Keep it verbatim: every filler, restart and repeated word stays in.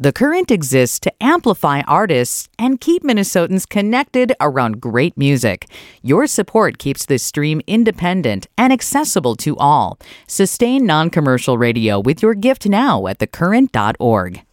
The Current exists to amplify artists and keep Minnesotans connected around great music. Your support keeps this stream independent and accessible to all. Sustain non-commercial radio with your gift now at the current dot org.